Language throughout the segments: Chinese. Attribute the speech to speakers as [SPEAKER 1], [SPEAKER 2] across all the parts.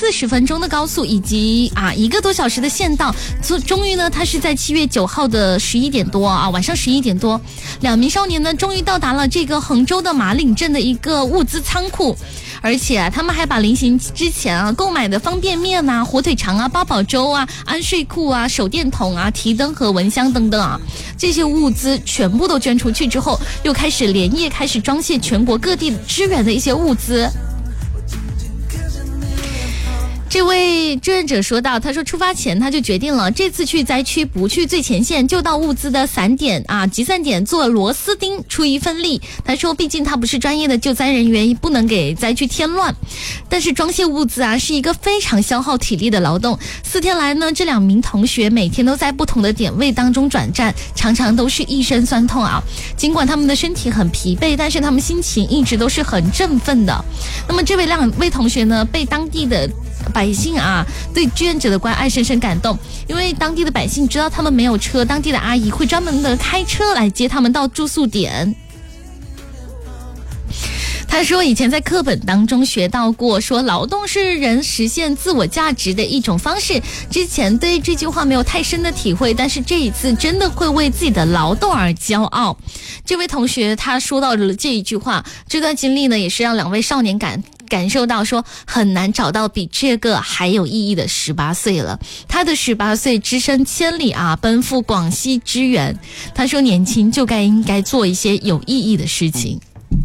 [SPEAKER 1] 40分钟的高速以及1个多小时的县道，终于呢，他是在7月9号的11点多晚上11点多，2名少年呢终于到达了这个衡州的马岭镇的一个物资仓库。而且他们还把临行之前购买的方便面火腿肠八宝粥安睡裤手电筒提灯和蚊香等等这些物资全部都捐出去之后，又开始连夜开始装卸全国各地支援的一些物资。这位志愿者说到，他说出发前他就决定了，这次去灾区不去最前线，就到物资的散点集散点做螺丝钉，出一份力。他说毕竟他不是专业的救灾人员，不能给灾区添乱，但是装卸物资是一个非常消耗体力的劳动。4天来呢，这2名同学每天都在不同的点位当中转战，常常都是一身酸痛尽管他们的身体很疲惫，但是他们心情一直都是很振奋的。那么这2位同学呢，被当地的百姓对志愿者的关爱深深感动，因为当地的百姓知道他们没有车，当地的阿姨会专门的开车来接他们到住宿点。他说以前在课本当中学到过，说劳动是人实现自我价值的一种方式，之前对这句话没有太深的体会，但是这一次真的会为自己的劳动而骄傲。这位同学他说到了这一句话，这段经历呢也是让2位少年感受到说很难找到比这个还有意义的18岁了。他的18岁只身千里奔赴广西支援。他说年轻就应该做一些有意义的事情。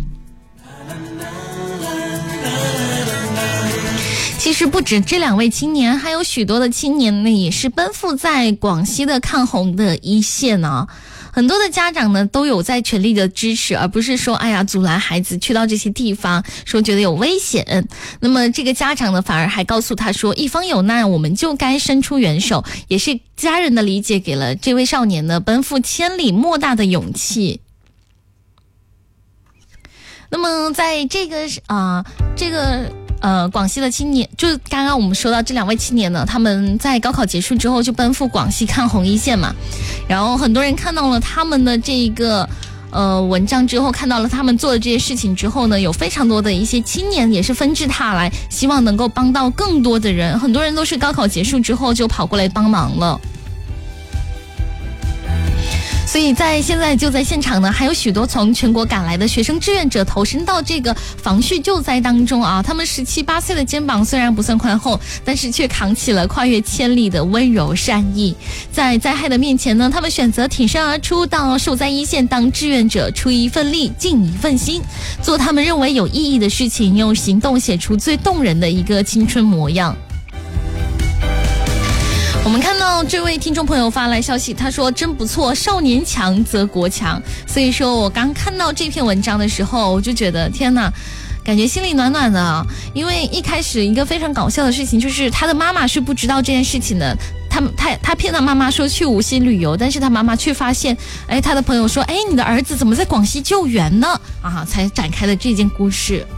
[SPEAKER 1] 其实不止这2位青年，还有许多的青年呢，也是奔赴在广西的抗洪的一线很多的家长呢都有在全力的支持，而不是说阻拦孩子去到这些地方，说觉得有危险。那么这个家长呢反而还告诉他说，一方有难我们就该伸出援手，也是家人的理解给了这位少年呢奔赴千里莫大的勇气。那么在这个广西的青年，就刚刚我们说到这2位青年呢，他们在高考结束之后就奔赴广西抗洪一线嘛，然后很多人看到了他们的这个文章之后，看到了他们做的这些事情之后呢，有非常多的一些青年也是纷至沓来，希望能够帮到更多的人，很多人都是高考结束之后就跑过来帮忙了。所以现在就在现场呢，还有许多从全国赶来的学生志愿者投身到这个防汛救灾当中他们17、18岁的肩膀虽然不算宽厚，但是却扛起了跨越千里的温柔善意。在灾害的面前呢，他们选择挺身而出，到受灾一线当志愿者，出一份力，尽一份心，做他们认为有意义的事情，用行动写出最动人的一个青春模样。我们看到这位听众朋友发来消息，他说真不错，少年强则国强。所以说我刚看到这篇文章的时候，我就觉得天哪，感觉心里暖暖的。因为一开始一个非常搞笑的事情，就是他的妈妈是不知道这件事情的，他骗他妈妈说去无锡旅游，但是他妈妈却发现他的朋友说你的儿子怎么在广西救援呢才展开了这件故事。